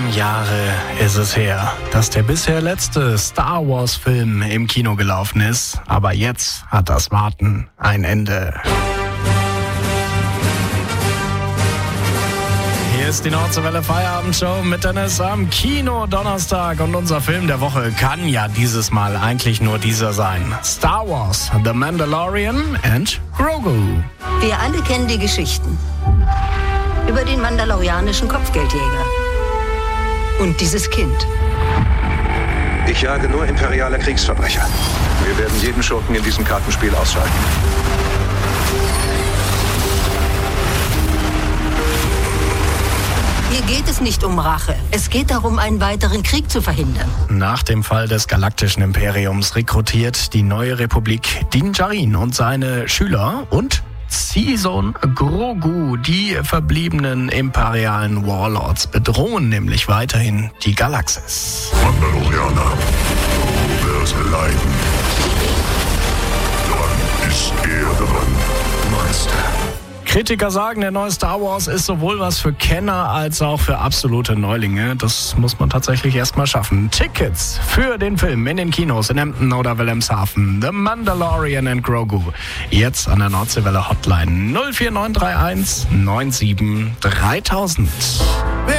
Jahre ist es her, dass der bisher letzte Star Wars Film im Kino gelaufen ist. Aber jetzt hat das Warten ein Ende. Hier ist die Nordseewelle Feierabendshow mit Dennis am Kino Donnerstag. Und unser Film der Woche kann ja dieses Mal eigentlich nur dieser sein. Star Wars, The Mandalorian and Grogu. Wir alle kennen die Geschichten über den mandalorianischen Kopfgeldjäger und dieses Kind. Ich jage nur imperiale Kriegsverbrecher. Wir werden jeden Schurken in diesem Kartenspiel ausschalten. Hier geht es nicht um Rache. Es geht darum, einen weiteren Krieg zu verhindern. Nach dem Fall des galaktischen Imperiums rekrutiert die neue Republik Din Djarin und seine Schüler und Ziehsohn Grogu die verbliebenen imperialen Warlords, bedrohen nämlich weiterhin die Galaxis. Mandalorianer, du wirst leiden. Dann ist er dran, Meister. Kritiker sagen, der neue Star Wars ist sowohl was für Kenner als auch für absolute Neulinge. Das muss man tatsächlich erstmal schaffen. Tickets für den Film in den Kinos in Emden oder Wilhelmshaven. The Mandalorian and Grogu. Jetzt an der Nordseewelle Hotline 04931 97 3000.